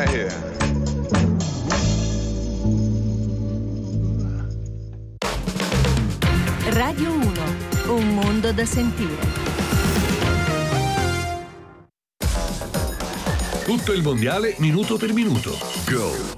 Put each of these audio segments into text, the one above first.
right here. Radio 1, un mondo da sentire. Tutto il mondiale minuto per minuto. Go!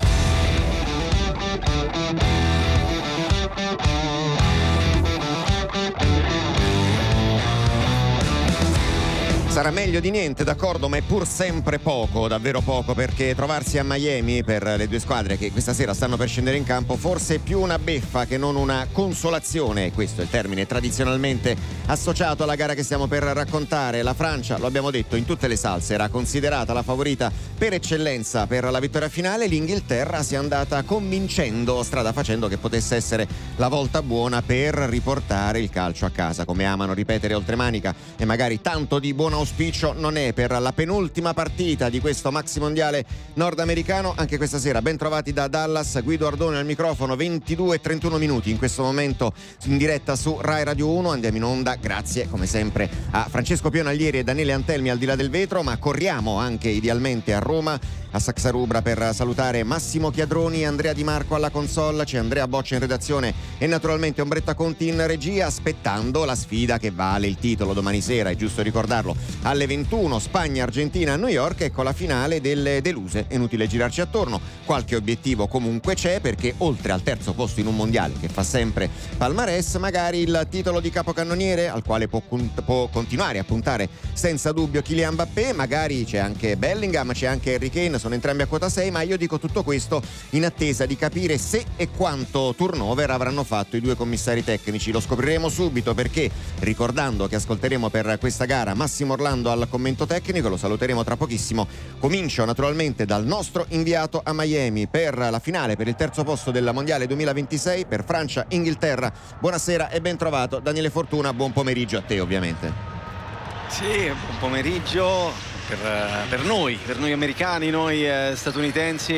Sarà meglio di niente, d'accordo, ma è pur sempre poco, davvero poco, perché trovarsi a Miami per le due squadre che questa sera stanno per scendere in campo forse è più una beffa che non una consolazione. Questo è il termine tradizionalmente associato alla gara che stiamo per raccontare. La Francia, lo abbiamo detto in tutte le salse, era considerata la favorita per eccellenza per la vittoria finale. L'Inghilterra si è andata convincendo, strada facendo, che potesse essere la volta buona per riportare il calcio a casa, come amano ripetere oltremanica, e magari tanto di buon auspicio non è per la penultima partita di questo maxi mondiale nordamericano. Anche questa sera ben trovati da Dallas, Guido Ardone al microfono. 22:31 minuti in questo momento in diretta su Rai Radio 1. Andiamo in onda grazie come sempre a Francesco Pionaglieri e Daniele Antelmi al di là del vetro, ma corriamo anche idealmente a Roma, a Saxa Rubra, per salutare Massimo Chiadroni e Andrea Di Marco alla console. C'è Andrea Boccia in redazione e naturalmente Ombretta Conti in regia, aspettando la sfida che vale il titolo domani sera, è giusto ricordarlo, alle 21, Spagna-Argentina a New York. Ecco la finale delle deluse, è inutile girarci attorno. Qualche obiettivo comunque c'è, perché oltre al terzo posto in un mondiale che fa sempre palmarès, magari il titolo di capocannoniere al quale può continuare a puntare senza dubbio Kylian Mbappé, magari c'è anche Bellingham, c'è anche Harry Kane, sono entrambi a quota 6, ma io dico tutto questo in attesa di capire se e quanto turnover avranno fatto i due commissari tecnici. Lo scopriremo subito, perché ricordando che ascolteremo per questa gara Massimo Orlando al commento tecnico, lo saluteremo tra pochissimo. Comincio naturalmente dal nostro inviato a Miami per la finale, per il terzo posto del mondiale 2026, per Francia-Inghilterra. Buonasera e ben trovato Daniele Fortuna, buon pomeriggio a te ovviamente. Sì, buon pomeriggio per noi americani, noi statunitensi,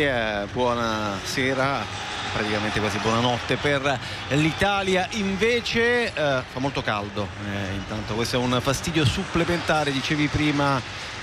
buona sera, praticamente quasi buonanotte per l'Italia. Invece fa molto caldo, intanto questo è un fastidio supplementare, dicevi prima,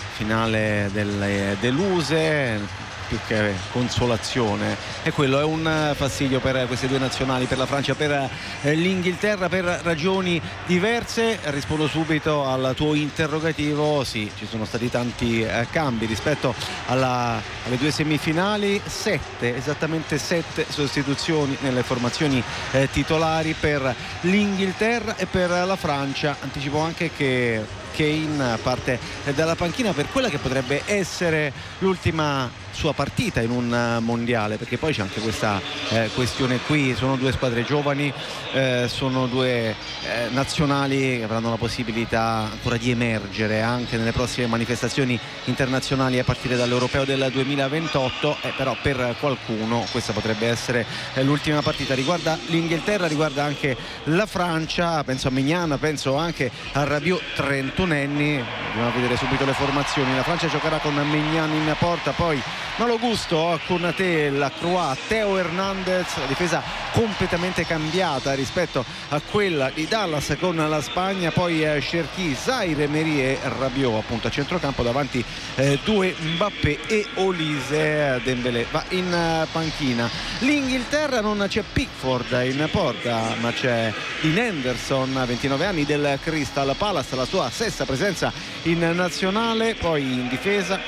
finale delle deluse, più che consolazione, e quello è un fastidio per queste due nazionali, per la Francia, per l'Inghilterra, per ragioni diverse. Rispondo subito al tuo interrogativo. Sì, ci sono stati tanti cambi rispetto alle due semifinali, esattamente 7 sostituzioni nelle formazioni titolari per l'Inghilterra e per la Francia. Anticipo anche che Kane parte dalla panchina per quella che potrebbe essere l'ultima sua partita in un mondiale, perché poi c'è anche questa questione qui. Sono due squadre giovani, sono due nazionali che avranno la possibilità ancora di emergere anche nelle prossime manifestazioni internazionali a partire dall'Europeo del 2028, però per qualcuno questa potrebbe essere l'ultima partita. Riguarda l'Inghilterra, riguarda anche la Francia, penso a Maignan, penso anche a Rabiot, 31enni. Andiamo a vedere subito le formazioni. La Francia giocherà con Maignan in porta, poi Malo Gusto, Konaté, Lacroix, Theo Hernandez. La difesa completamente cambiata rispetto a quella di Dallas con la Spagna, poi Cherki, Zaire Emery e Rabiot appunto a centrocampo, davanti due Mbappé e Olise. Dembélé va in panchina. L'Inghilterra non c'è Pickford in porta, ma c'è Dean Henderson, 29 anni, del Crystal Palace, la sua sesta presenza in nazionale. Poi in difesa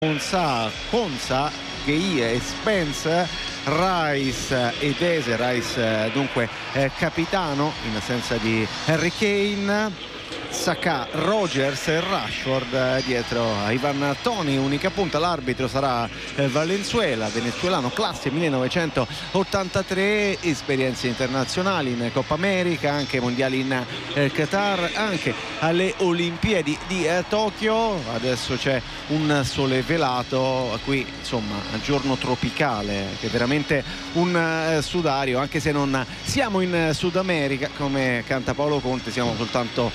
Konsa, Gueye e Spence, Rice ed Eze. Rice dunque capitano in assenza di Harry Kane, Saka, Rogers e Rashford dietro a Ivan Toney. Unica punta, l'arbitro sarà Valenzuela, venezuelano, classe 1983, esperienze internazionali in Coppa America, anche mondiali in Qatar, anche alle Olimpiadi di Tokyo. Adesso c'è un sole velato qui, insomma giorno tropicale, che è veramente un sudario, anche se non siamo in Sud America come canta Paolo Conte, siamo soltanto nella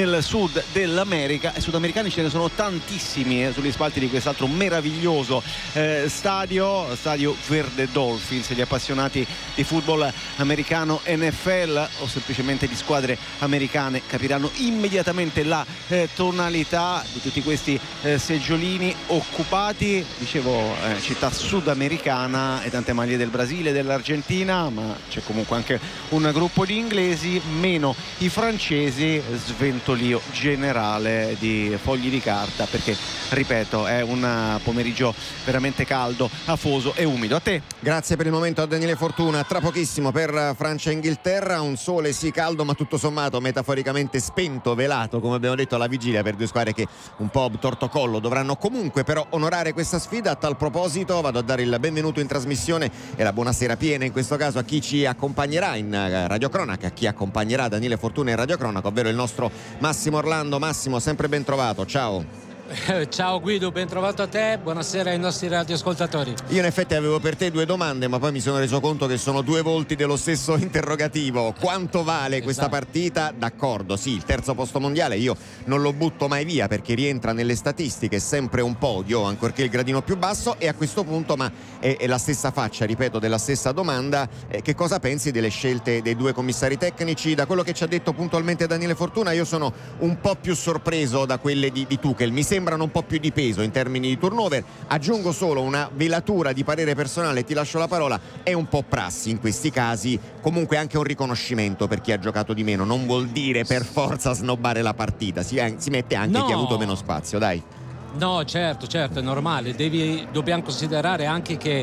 del sud dell'America, e sudamericani ce ne sono tantissimi sugli spalti di quest'altro meraviglioso stadio Verde Dolphins. Gli appassionati di football americano, NFL o semplicemente di squadre americane capiranno immediatamente la tonalità di tutti questi seggiolini occupati. Dicevo, città sudamericana e tante maglie del Brasile, dell'Argentina, ma c'è comunque anche un gruppo di inglesi, meno i francesi. Sventolio generale di fogli di carta, perché ripeto, è un pomeriggio veramente caldo, afoso e umido. A te. Grazie per il momento a Daniele Fortuna. Tra pochissimo per Francia e Inghilterra, un sole sì caldo ma tutto sommato metaforicamente spento, velato come abbiamo detto alla vigilia, per due squadre che un po' tortocollo dovranno comunque però onorare questa sfida. A tal proposito vado a dare il benvenuto in trasmissione e la buonasera piena in questo caso a chi ci accompagnerà in radiocronaca, a chi accompagnerà Daniele Fortuna in radiocronaca, ovvero il nostro Massimo Orlando. Massimo, sempre ben trovato, ciao. Ciao Guido, ben trovato a te, buonasera ai nostri radioascoltatori. Io in effetti avevo per te due domande, ma poi mi sono reso conto che sono due volti dello stesso interrogativo. Quanto vale questa partita? D'accordo, sì, il terzo posto mondiale io non lo butto mai via perché rientra nelle statistiche, sempre un podio, ancorché il gradino più basso. E a questo punto, ma è la stessa faccia, ripeto, della stessa domanda, che cosa pensi delle scelte dei due commissari tecnici? Da quello che ci ha detto puntualmente Daniele Fortuna, io sono un po' più sorpreso da quelle di Tuchel, mi sembrano un po' più di peso in termini di turnover. Aggiungo solo una velatura di parere personale, ti lascio la parola, è un po' prassi in questi casi, comunque anche un riconoscimento per chi ha giocato di meno, non vuol dire per forza snobbare la partita, si mette anche chi ha avuto meno spazio, dai. No, certo, è normale, dobbiamo considerare anche che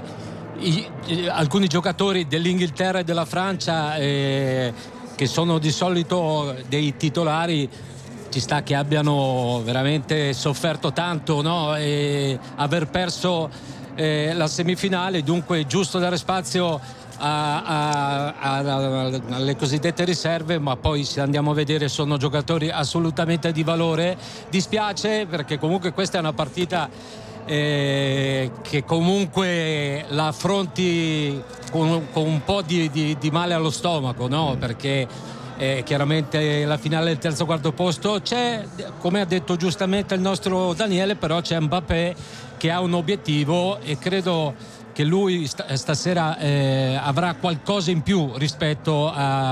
alcuni giocatori dell'Inghilterra e della Francia che sono di solito dei titolari, ci sta che abbiano veramente sofferto tanto, no? E aver perso la semifinale, dunque è giusto dare spazio alle cosiddette riserve, ma poi se andiamo a vedere sono giocatori assolutamente di valore. Dispiace perché comunque questa è una partita che comunque la affronti con un po' di male allo stomaco, no? Perché chiaramente la finale del terzo quarto posto c'è, come ha detto giustamente il nostro Daniele, però c'è Mbappé che ha un obiettivo e credo che lui stasera avrà qualcosa in più rispetto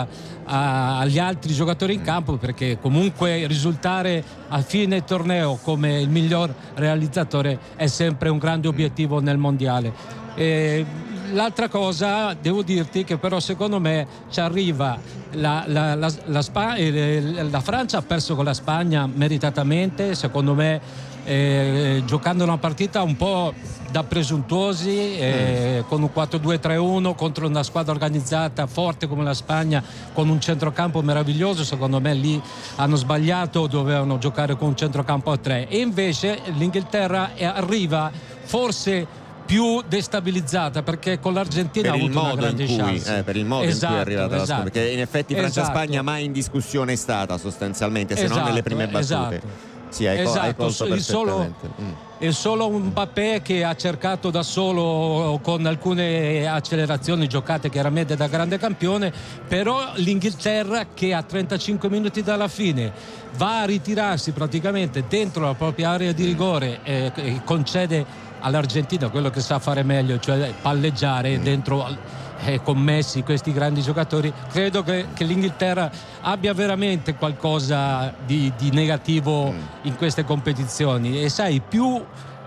agli altri giocatori in campo, perché comunque risultare a fine torneo come il miglior realizzatore è sempre un grande obiettivo nel mondiale. L'altra cosa, devo dirti che però secondo me ci arriva la Francia ha perso con la Spagna meritatamente, secondo me, giocando una partita un po' da presuntuosi, con un 4-2-3-1 contro una squadra organizzata forte come la Spagna, con un centrocampo meraviglioso. Secondo me lì hanno sbagliato, dovevano giocare con un centrocampo a 3, e invece l'Inghilterra arriva forse più destabilizzata, perché con l'Argentina ha avuto una grande chance per il modo in cui è arrivata la squadra, perché in effetti Francia-Spagna mai in discussione è stata sostanzialmente, se non nelle prime battute. Sì, hai colto perfettamente. È solo un Mbappé che ha cercato da solo, con alcune accelerazioni giocate chiaramente da grande campione, però l'Inghilterra, che a 35 minuti dalla fine va a ritirarsi praticamente dentro la propria area di rigore e concede all'Argentina quello che sa fare meglio, cioè palleggiare dentro commessi questi grandi giocatori. Credo che l'Inghilterra abbia veramente qualcosa di negativo in queste competizioni, e sai, più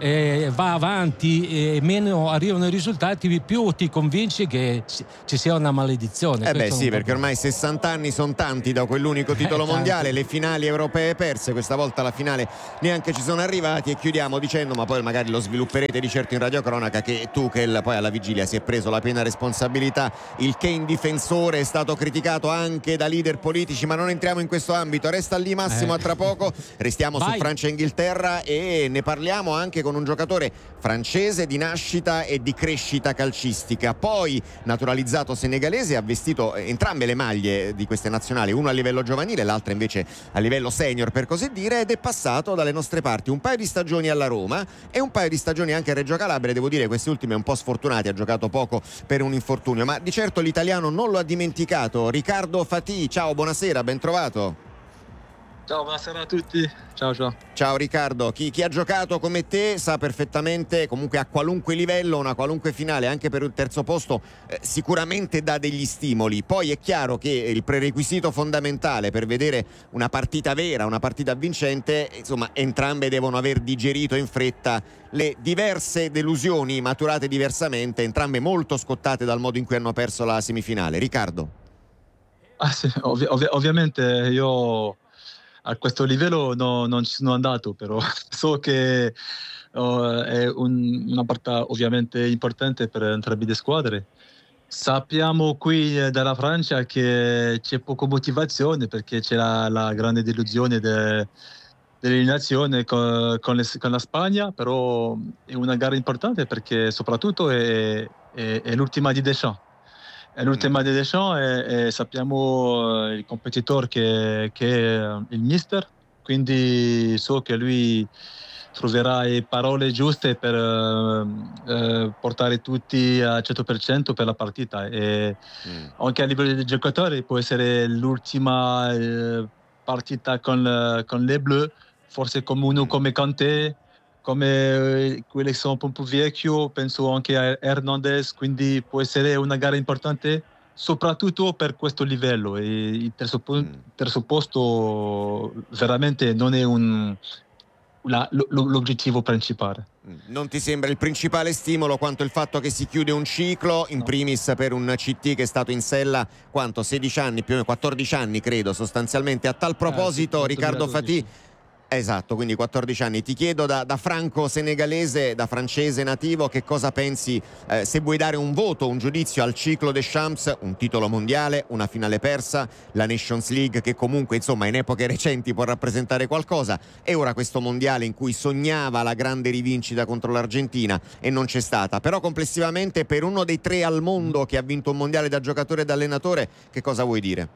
va avanti e meno arrivano i risultati, più ti convinci che ci sia una maledizione. Perché ormai 60 anni sono tanti da quell'unico titolo mondiale, le finali europee perse, questa volta la finale neanche ci sono arrivati. E chiudiamo dicendo, ma poi magari lo svilupperete di certo in radiocronaca, che Tuchel poi alla vigilia si è preso la piena responsabilità. Il Kane difensore è stato criticato anche da leader politici, ma non entriamo in questo ambito. Resta lì Massimo, a tra poco restiamo su Francia e Inghilterra e ne parliamo anche con un giocatore francese di nascita e di crescita calcistica, poi naturalizzato senegalese, ha vestito entrambe le maglie di queste nazionali, uno a livello giovanile, l'altra invece a livello senior per così dire, ed è passato dalle nostre parti un paio di stagioni alla Roma e un paio di stagioni anche a Reggio Calabria. Devo dire queste ultime un po' sfortunate, ha giocato poco per un infortunio, ma di certo l'italiano non lo ha dimenticato. Riccardo Fatì, ciao, buonasera, ben trovato. Ciao, buonasera a tutti. Ciao. Ciao Riccardo, chi ha giocato come te sa perfettamente, comunque a qualunque livello, una qualunque finale, anche per un terzo posto, sicuramente dà degli stimoli. Poi è chiaro che il prerequisito fondamentale per vedere una partita vera, una partita vincente, insomma, entrambe devono aver digerito in fretta le diverse delusioni maturate diversamente, entrambe molto scottate dal modo in cui hanno perso la semifinale. Riccardo. Sì, ovviamente io a questo livello non ci sono andato, però so che è una partita ovviamente importante per entrambe le squadre. Sappiamo qui dalla Francia che c'è poca motivazione perché c'è la grande delusione dell'eliminazione con la Spagna, però è una gara importante perché soprattutto è l'ultima di Deschamps. È l'ultima di Deschamps e sappiamo il competitore che è il mister, quindi so che lui troverà le parole giuste per portare tutti al 100% per la partita. E anche a livello dei giocatori può essere l'ultima partita con les Bleus, forse come uno come Kanté, come quelli che sono un po' più vecchio, penso anche a Hernandez, quindi può essere una gara importante soprattutto per questo livello. E il terzo posto veramente non è l'obiettivo principale. Non ti sembra il principale stimolo quanto il fatto che si chiude un ciclo, in primis per un CT che è stato in sella 16 anni, più o meno 14 anni credo sostanzialmente. A tal proposito, sì, Riccardo Fatì, esatto, quindi 14 anni. Ti chiedo da franco-senegalese, da francese nativo, che cosa pensi, se vuoi dare un voto, un giudizio al ciclo Deschamps, un titolo mondiale, una finale persa, la Nations League che comunque insomma in epoche recenti può rappresentare qualcosa, e ora questo mondiale in cui sognava la grande rivincita contro l'Argentina e non c'è stata. Però complessivamente per uno dei 3 al mondo che ha vinto un mondiale da giocatore e da allenatore, che cosa vuoi dire?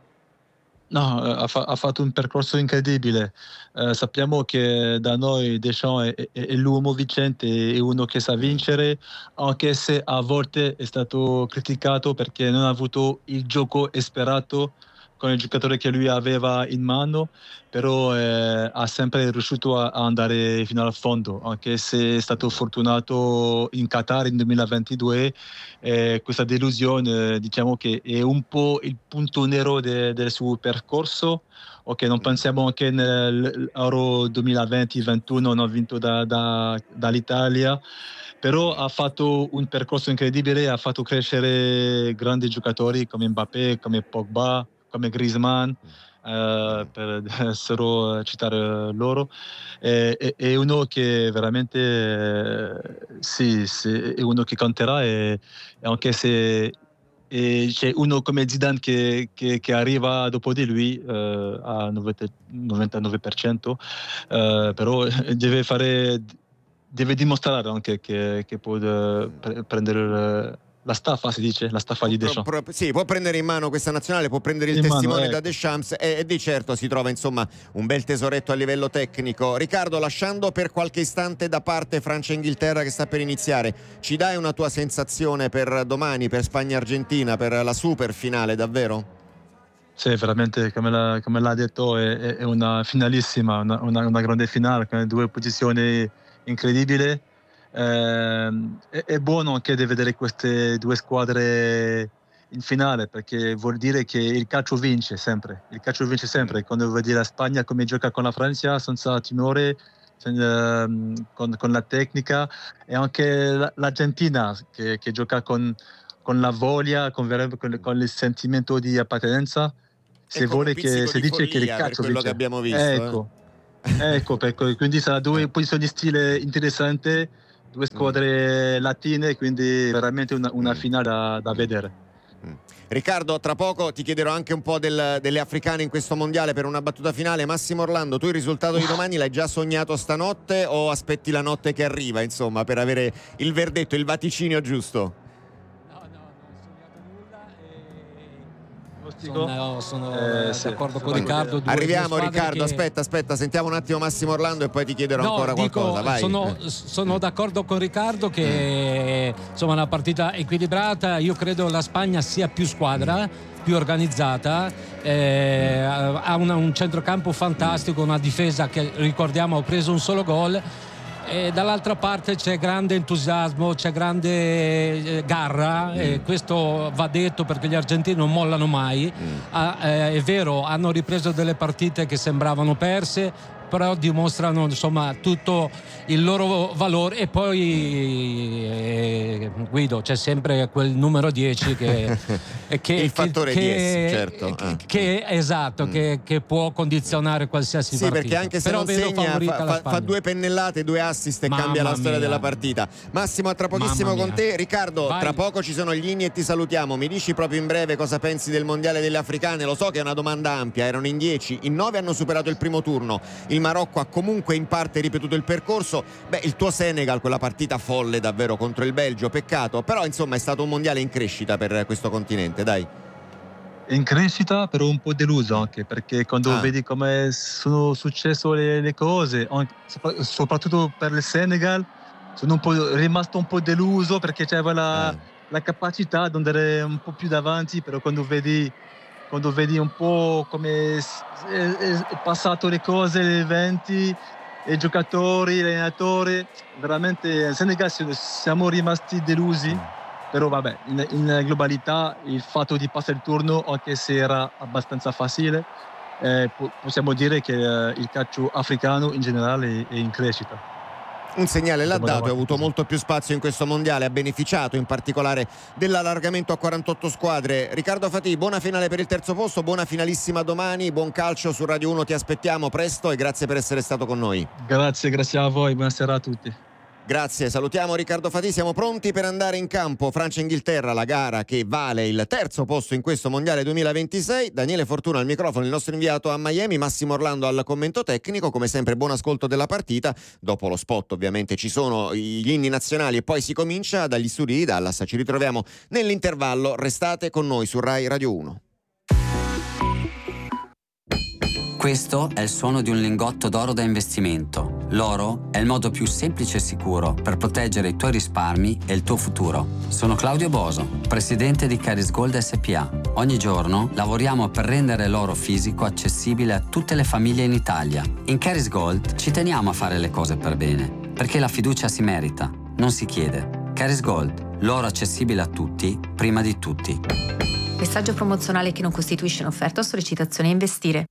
No, ha fatto un percorso incredibile. Sappiamo che da noi Deschamps è l'uomo vincente, è uno che sa vincere, anche se a volte è stato criticato perché non ha avuto il gioco sperato con il giocatore che lui aveva in mano, però ha sempre riuscito a andare fino al fondo, anche se è stato fortunato in Qatar in 2022. Questa delusione diciamo che è un po' il punto nero del suo percorso. Ok, non pensiamo anche nell'Euro 2020-21 non ha vinto dall'Italia, però ha fatto un percorso incredibile, ha fatto crescere grandi giocatori come Mbappé, come Pogba, come Griezmann, per solo citare loro. È uno che veramente sì, è uno che conterà, e anche se c'è uno come Zidane che arriva dopo di lui a 99%, però deve dimostrare anche che può prendere la staffa, si dice, la staffa di Deschamps. Sì, può prendere in mano questa nazionale, può prendere il testimone da Deschamps, e di certo si trova insomma un bel tesoretto a livello tecnico. Riccardo, lasciando per qualche istante da parte Francia e Inghilterra che sta per iniziare, ci dai una tua sensazione per domani, per Spagna-Argentina, per la super finale davvero? Sì, veramente, come l'ha detto, è una finalissima, una grande finale con 2 posizioni incredibili. È buono anche di vedere queste 2 squadre in finale, perché vuol dire che il calcio vince sempre. Quando vedi la Spagna come gioca con la Francia senza timore, con la tecnica, e anche l'Argentina che gioca con la voglia, con il sentimento di appartenenza. Se vuole, che si dice che il calcio quello vince. Che abbiamo visto. Ecco, quindi sarà 2 posizioni di stile interessanti, 2 squadre latine, quindi veramente una finale da vedere. Riccardo, tra poco ti chiederò anche un po' delle africane in questo mondiale per una battuta finale. Massimo Orlando, tu il risultato di domani l'hai già sognato stanotte o aspetti la notte che arriva, insomma, per avere il verdetto, il vaticinio giusto? Sono d'accordo con Riccardo. Arriviamo Riccardo, aspetta, sentiamo un attimo Massimo Orlando e poi ti chiederò ancora qualcosa. Vai. Sono d'accordo con Riccardo che insomma una partita equilibrata. Io credo la Spagna sia più squadra, più organizzata, ha un centrocampo fantastico, una difesa che, ricordiamo, ha preso un solo gol. E dall'altra parte c'è grande entusiasmo, c'è grande garra, e questo va detto perché gli argentini non mollano mai. È vero, hanno ripreso delle partite che sembravano perse, però dimostrano insomma tutto il loro valore. E poi Guido, c'è sempre quel numero 10 che il fattore 10, certo. Esatto, che può condizionare qualsiasi partita. Sì, perché anche se però non segna fa 2 pennellate, 2 assist e cambia la storia della partita. Massimo, a tra pochissimo con te. Riccardo, vai. Tra poco ci sono gli inni e ti salutiamo. Mi dici proprio in breve cosa pensi del mondiale delle africane? Lo so che è una domanda ampia, erano in 10, in 9 hanno superato il primo turno, il Marocco ha comunque in parte ripetuto il percorso. Il tuo Senegal, quella partita folle davvero contro il Belgio, peccato, però insomma è stato un mondiale in crescita per questo continente, dai. In crescita, però un po' deluso anche, perché quando vedi come sono successe le cose, soprattutto per il Senegal, sono rimasto un po' deluso, perché c'era la capacità di andare un po' più davanti, però quando vedi un po' come è passato le cose, gli eventi, i giocatori, l'allenatore, veramente il Senegal siamo rimasti delusi. Però vabbè, in globalità il fatto di passare il turno, anche se era abbastanza facile, possiamo dire che il calcio africano in generale è in crescita. Un segnale l'ha dato, ha avuto molto più spazio in questo mondiale, ha beneficiato in particolare dell'allargamento a 48 squadre. Riccardo Fatì, buona finale per il terzo posto, buona finalissima domani, buon calcio su Radio 1, ti aspettiamo presto e grazie per essere stato con noi. Grazie a voi, buonasera a tutti. Grazie, salutiamo Riccardo Fatì, siamo pronti per andare in campo. Francia-Inghilterra, la gara che vale il terzo posto in questo mondiale 2026. Daniele Fortuna al microfono, il nostro inviato a Miami, Massimo Orlando al commento tecnico. Come sempre buon ascolto della partita. Dopo lo spot ovviamente ci sono gli inni nazionali e poi si comincia dagli studi di Dallas. Ci ritroviamo nell'intervallo, restate con noi su Rai Radio 1. Questo è il suono di un lingotto d'oro da investimento. L'oro è il modo più semplice e sicuro per proteggere i tuoi risparmi e il tuo futuro. Sono Claudio Boso, presidente di Caris Gold SPA. Ogni giorno lavoriamo per rendere l'oro fisico accessibile a tutte le famiglie in Italia. In Caris Gold ci teniamo a fare le cose per bene, perché la fiducia si merita, non si chiede. Caris Gold, l'oro accessibile a tutti, prima di tutti. Messaggio promozionale che non costituisce un'offerta o sollecitazione a investire.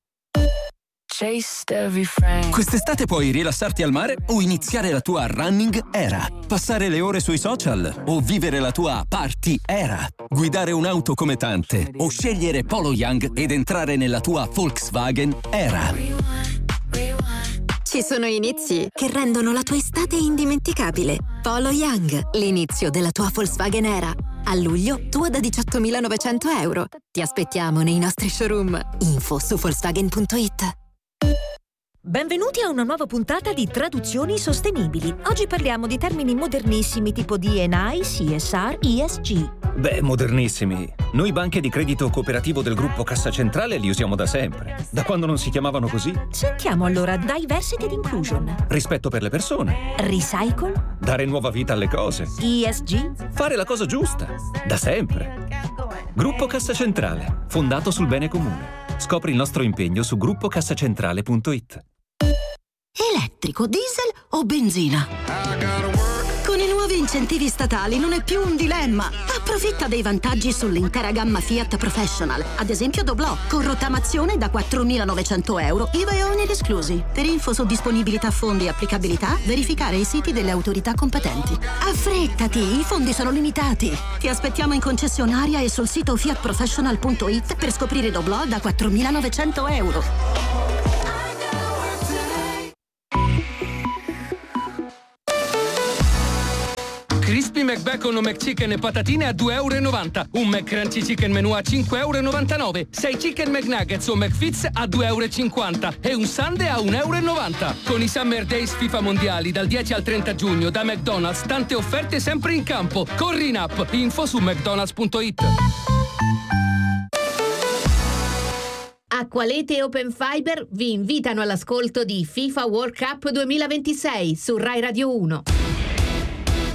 Quest'estate puoi rilassarti al mare o iniziare la tua running era, passare le ore sui social o vivere la tua party era, guidare un'auto come tante o scegliere Polo Young ed entrare nella tua Volkswagen era. Ci sono inizi che rendono la tua estate indimenticabile. Polo Young, l'inizio della tua Volkswagen era. A luglio, tua da 18.900 euro. Ti aspettiamo nei nostri showroom. Info su Volkswagen.it. Benvenuti a una nuova puntata di Traduzioni Sostenibili. Oggi parliamo di termini modernissimi tipo D&I, CSR, ESG. Beh, modernissimi. Noi banche di credito cooperativo del gruppo Cassa Centrale li usiamo da sempre. Da quando non si chiamavano così. Sentiamo allora Diversity ed Inclusion. Rispetto per le persone. Recycle. Dare nuova vita alle cose. ESG. Fare la cosa giusta. Da sempre. Gruppo Cassa Centrale, fondato sul bene comune. Scopri il nostro impegno su gruppocassacentrale.it. Elettrico, diesel o benzina? Con i nuovi incentivi statali non è più un dilemma. Approfitta dei vantaggi sull'intera gamma Fiat Professional. Ad esempio Doblò, con rottamazione da 4.900 euro, IVA e oneri esclusi. Per info su disponibilità fondi e applicabilità, verificare i siti delle autorità competenti. Affrettati, i fondi sono limitati. Ti aspettiamo in concessionaria e sul sito fiatprofessional.it per scoprire Doblò da 4.900 euro. Crispy McBacon o McChicken e patatine a €2,90. Un McCrunchy Chicken Menù a €5,99. 6 Chicken McNuggets o McFits a €2,50. E un Sundae a €1,90. Con i Summer Days FIFA Mondiali dal 10 al 30 giugno da McDonald's, tante offerte sempre in campo. Corri in app, info su mcdonalds.it. Acqualete e Open Fiber vi invitano all'ascolto di FIFA World Cup 2026 su Rai Radio 1.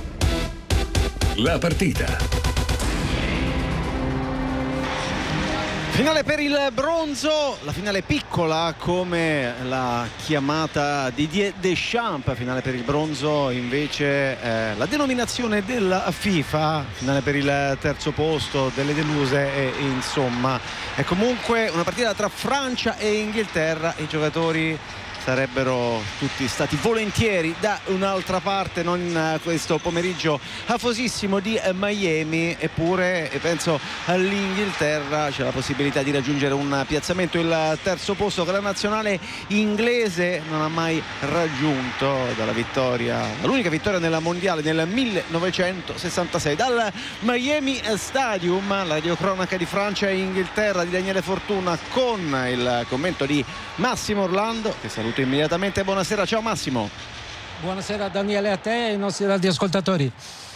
La partita. Finale per il bronzo, la finale piccola come la chiamata Didier Deschamps, finale per il bronzo invece la denominazione della FIFA, finale per il terzo posto delle deluse e insomma è comunque una partita tra Francia e Inghilterra. I giocatori sarebbero tutti stati volentieri da un'altra parte, non in questo pomeriggio afosissimo di Miami, eppure penso all'Inghilterra c'è la possibilità di raggiungere un piazzamento, il terzo posto che la nazionale inglese non ha mai raggiunto dall'unica vittoria nella mondiale nel 1966. Dal Miami Stadium, la radiocronaca di Francia e Inghilterra di Daniele Fortuna con il commento di Massimo Orlando, che saluto immediatamente. Buonasera, ciao Massimo. Buonasera Daniele, a te e ai nostri radioascoltatori.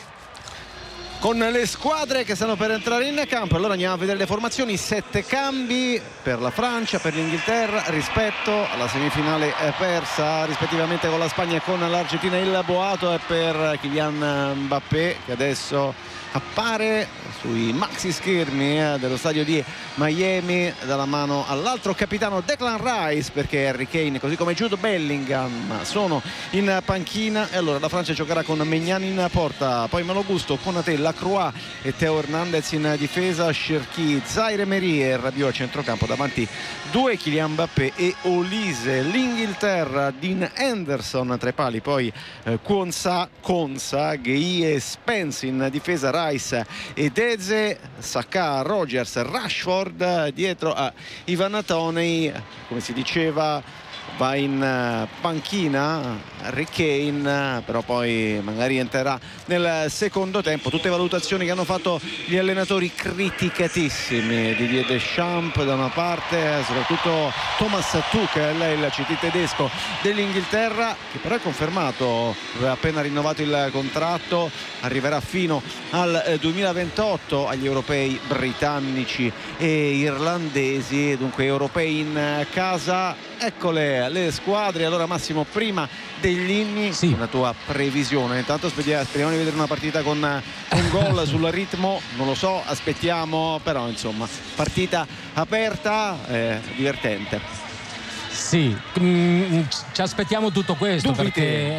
Con le squadre che stanno per entrare in campo, allora andiamo a vedere le formazioni. 7 cambi per la Francia, per l'Inghilterra rispetto alla semifinale persa rispettivamente con la Spagna e con l'Argentina. Il boato è per Kylian Mbappé, che adesso appare sui maxi schermi dello stadio di Miami dalla mano all'altro capitano Declan Rice, perché Harry Kane così come Jude Bellingham sono in panchina. E allora la Francia giocherà con Maignan in porta, poi Malo Gusto, Konaté, Lacroix e Theo Hernandez in difesa, Cherki, Zaire Emery e Rabiot a centrocampo, davanti due Kylian Mbappé e Olise. L'Inghilterra, Dean Henderson tra i pali, poi Konsa, Gueye e Spence in difesa, Rice e Deze, Saka, Rogers, Rashford dietro a Ivan Toney. Come si diceva, va in panchina Harry Kane, però poi magari entrerà nel secondo tempo. Tutte valutazioni che hanno fatto gli allenatori criticatissimi, Didier Deschamps da una parte, soprattutto Thomas Tuchel, il CT tedesco dell'Inghilterra, che però è confermato, aveva appena rinnovato il contratto, arriverà fino al 2028 agli europei britannici e irlandesi, dunque europei in casa. Eccole le squadre. Allora Massimo, prima degli inni, sì, la tua previsione. Intanto speriamo di vedere una partita con un gol sul ritmo, non lo so, aspettiamo, però insomma partita aperta, divertente. Sì, ci aspettiamo tutto questo. Dubite. Perché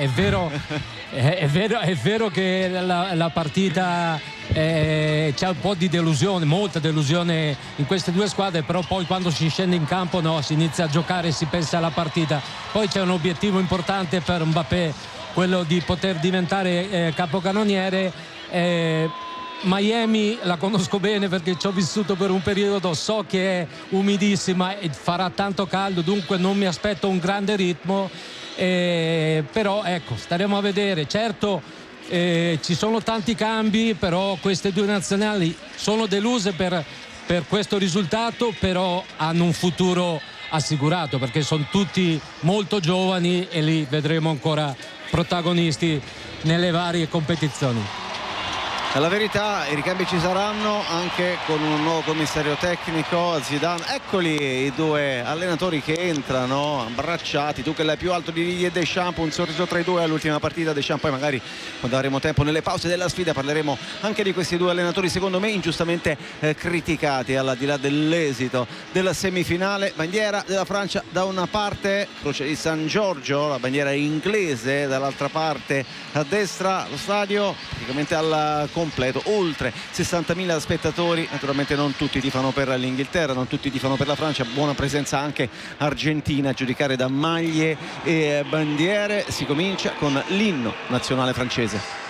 è vero che la partita c'è un po' di delusione, molta delusione in queste due squadre, però poi quando si scende in campo si inizia a giocare e si pensa alla partita. Poi c'è un obiettivo importante per Mbappé, quello di poter diventare capocannoniere. Miami la conosco bene perché ci ho vissuto per un periodo, so che è umidissima e farà tanto caldo, dunque non mi aspetto un grande ritmo, però ecco, staremo a vedere. Certo, ci sono tanti cambi, però queste due nazionali sono deluse per questo risultato, però hanno un futuro assicurato perché sono tutti molto giovani e li vedremo ancora protagonisti nelle varie competizioni. La verità, i ricambi ci saranno anche con un nuovo commissario tecnico, Zidane. Eccoli i due allenatori che entrano abbracciati. Tu che l'hai più alto di Didier Deschamps, un sorriso tra i due all'ultima partita. Deschamps, poi magari quando avremo tempo nelle pause della sfida parleremo anche di questi due allenatori, secondo me ingiustamente criticati al di là dell'esito della semifinale. Bandiera della Francia da una parte, croce di San Giorgio, la bandiera inglese dall'altra parte, a destra lo stadio praticamente al completo, oltre 60.000 spettatori. Naturalmente non tutti tifano per l'Inghilterra, non tutti tifano per la Francia, buona presenza anche argentina a giudicare da maglie e bandiere. Si comincia con l'inno nazionale francese.